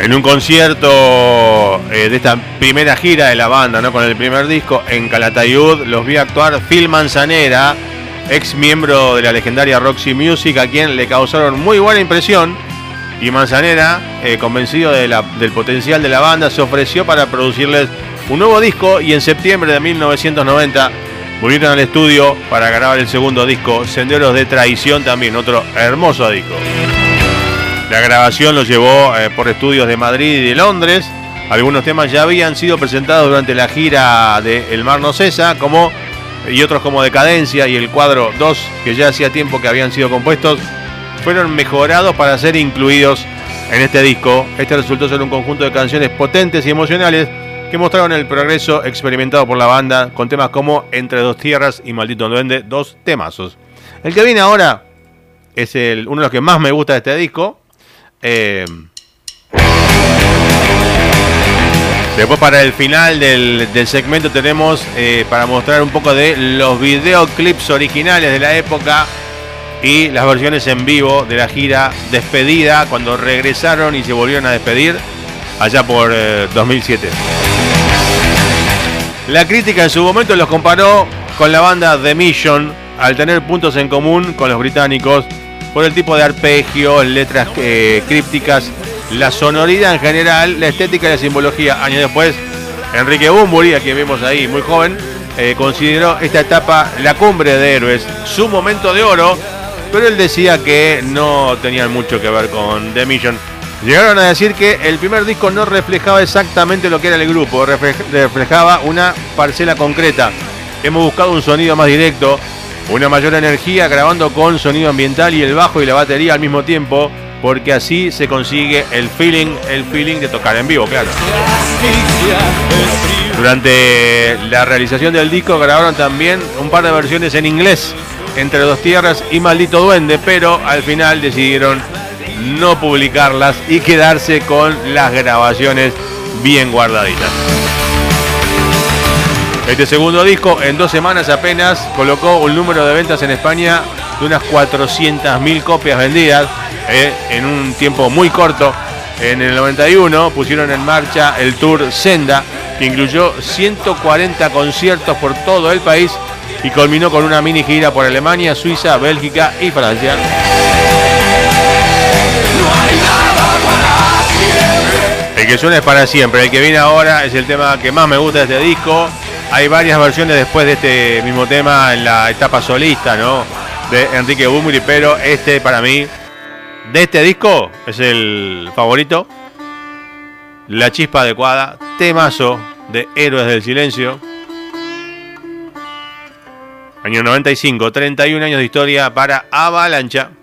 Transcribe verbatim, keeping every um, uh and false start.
En un concierto eh, de esta primera gira de la banda, ¿no? Con el primer disco en Calatayud, los vi actuar Phil Manzanera, ex miembro de la legendaria Roxy Music, a quien le causaron muy buena impresión. Y Manzanera, eh, convencido de la, del potencial de la banda, se ofreció para producirles un nuevo disco y en septiembre de mil novecientos noventa volvieron al estudio para grabar el segundo disco, Senderos de Traición, también otro hermoso disco. La grabación lo llevó eh, por estudios de Madrid y de Londres. Algunos temas ya habían sido presentados durante la gira de El Mar No Cesa, como, y otros como Decadencia y El Cuadro dos, que ya hacía tiempo que habían sido compuestos, fueron mejorados para ser incluidos en este disco. Este resultó ser un conjunto de canciones potentes y emocionales que mostraron el progreso experimentado por la banda, con temas como Entre Dos Tierras y Maldito Duende, dos temazos. El que viene ahora es el, uno de los que más me gusta de este disco. Eh, después, para el final del, del segmento, tenemos eh, para mostrar un poco de los videoclips originales de la época y las versiones en vivo de la gira Despedida, cuando regresaron y se volvieron a despedir allá por eh, dos mil siete. La crítica en su momento los comparó con la banda The Mission, al tener puntos en común con los británicos por el tipo de arpegios, letras eh, crípticas, la sonoridad en general, la estética y la simbología. Años después, Enrique Bunbury, a quien vimos ahí muy joven, eh, consideró esta etapa la cumbre de Héroes, su momento de oro, pero él decía que no tenían mucho que ver con The Mission. Llegaron a decir que el primer disco no reflejaba exactamente lo que era el grupo, reflejaba una parcela concreta. Hemos buscado un sonido más directo, una mayor energía, grabando con sonido ambiental y el bajo y la batería al mismo tiempo, porque así se consigue el feeling, el feeling de tocar en vivo, claro. Durante la realización del disco grabaron también un par de versiones en inglés, Entre Dos Tierras y Maldito Duende, pero al final decidieron no publicarlas y quedarse con las grabaciones bien guardaditas. Este segundo disco, en dos semanas apenas, colocó un número de ventas en España de unas cuatrocientas mil copias vendidas eh, en un tiempo muy corto. En el noventa y uno pusieron en marcha el Tour Senda, que incluyó ciento cuarenta conciertos por todo el país y culminó con una mini gira por Alemania, Suiza, Bélgica y Francia. El que suena es Para Siempre. El que viene ahora es el tema que más me gusta de este disco. Hay varias versiones después de este mismo tema en la etapa solista, ¿no?, de Enrique Bunbury, pero este para mí, de este disco, es el favorito. La chispa adecuada, temazo de Héroes del Silencio. Año noventa y cinco, treinta y un años de historia para Avalancha.